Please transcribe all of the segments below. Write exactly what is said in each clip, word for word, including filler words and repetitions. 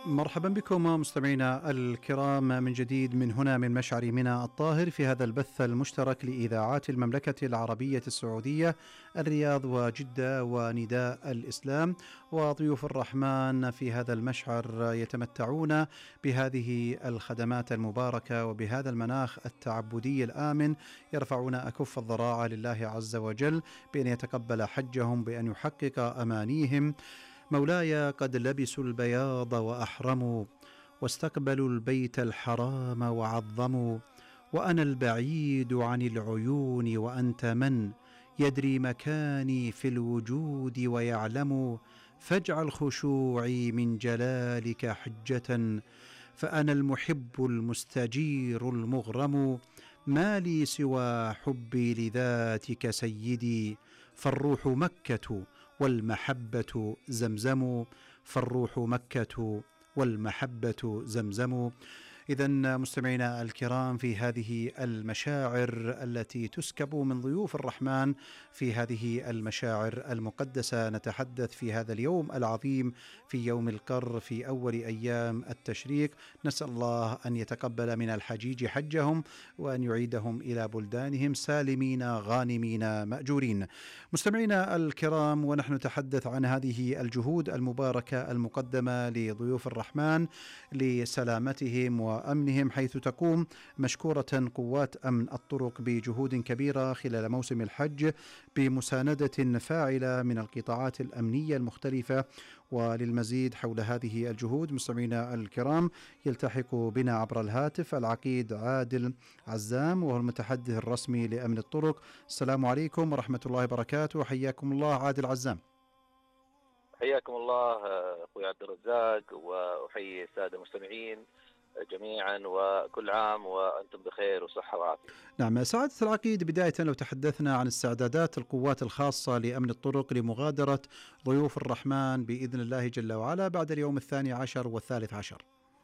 مرحبا بكم مستمعينا الكرام من جديد من هنا من مشعر منى الطاهر في هذا البث المشترك لإذاعات المملكة العربية السعودية الرياض وجدة ونداء الإسلام. وضيوف الرحمن في هذا المشعر يتمتعون بهذه الخدمات المباركة وبهذا المناخ التعبدي الآمن، يرفعون أكف الضراعة لله عز وجل بأن يتقبل حجهم، بأن يحقق أمانيهم. مولاي قد لبسوا البياض وأحرموا، واستقبلوا البيت الحرام وعظموا، وأنا البعيد عن العيون وأنت من يدري مكاني في الوجود ويعلم، فاجعل خشوعي من جلالك حجة، فأنا المحب المستجير المغرم، ما لي سوى حبي لذاتك سيدي، فالروح مكة والمحبة زمزم، فالروح مكة والمحبة زمزم. إذن مستمعينا الكرام، في هذه المشاعر التي تسكب من ضيوف الرحمن، في هذه المشاعر المقدسة، نتحدث في هذا اليوم العظيم، في يوم القر، في أول أيام التشريق. نسأل الله أن يتقبل من الحجيج حجهم، وأن يعيدهم إلى بلدانهم سالمين غانمين مأجورين. مستمعينا الكرام، ونحن نتحدث عن هذه الجهود المباركة المقدمة لضيوف الرحمن لسلامتهم وأمنهم، حيث تقوم مشكورة قوات أمن الطرق بجهود كبيرة خلال موسم الحج بمساندة فاعلة من القطاعات الأمنية المختلفة. وللمزيد حول هذه الجهود مستمعينا الكرام، يلتحق بنا عبر الهاتف العقيد عادل عزام، وهو المتحدث الرسمي لأمن الطرق. السلام عليكم ورحمة الله وبركاته، حياكم الله عادل عزام. حياكم الله أخوي عبد الرزاق، وأحيي السادة المستمعين جميعا، وكل عام وأنتم بخير وصحة وعافية. نعم سعادة العقيد، بداية لو تحدثنا عن استعدادات القوات الخاصة لأمن الطرق لمغادرة ضيوف الرحمن بإذن الله جل وعلا بعد اليوم الثاني عشر والثالث عشر.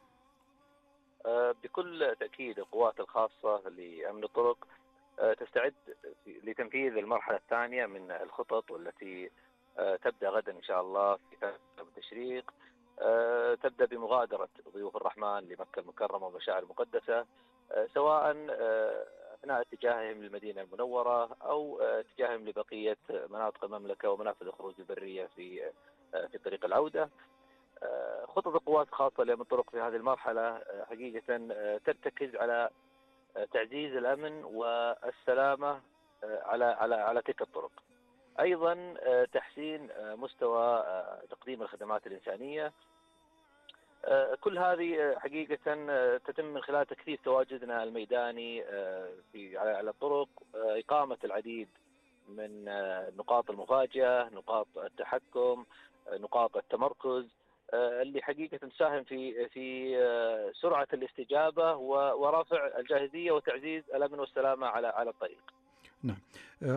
بكل تأكيد القوات الخاصة لأمن الطرق تستعد لتنفيذ المرحلة الثانية من الخطط، والتي تبدأ غدا إن شاء الله في التشريق. تبدأ بمغادرة ضيوف الرحمن لمكة المكرمة ومشاعر المقدسة، سواء أثناء اتجاههم للمدينة المنورة أو اتجاههم لبقية مناطق المملكة ومنافذ الخروج البرية في في طريق العودة. خطط القوات الخاصة لأمن الطرق في هذه المرحلة حقيقة ترتكز على تعزيز الأمن والسلامة على على على تلك الطرق. أيضا تحسين مستوى تقديم الخدمات الإنسانية. كل هذه حقيقة تتم من خلال تكثيف تواجدنا الميداني في على الطرق، إقامة العديد من نقاط المفاجأة، نقاط التحكم، نقاط التمركز، اللي حقيقة تساهم في في سرعة الاستجابة ورفع الجاهزية وتعزيز الأمن والسلامة على على الطريق. نعم.